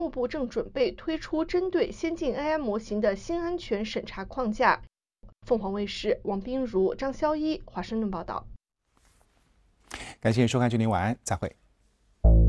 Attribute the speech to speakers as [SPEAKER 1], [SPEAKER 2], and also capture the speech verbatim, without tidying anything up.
[SPEAKER 1] 务部正准备推出针对先进 A I 模型的新安全审查框架。凤凰卫视王彬如、张潇一华盛顿报道。
[SPEAKER 2] 感谢收看，祝您晚安，再会。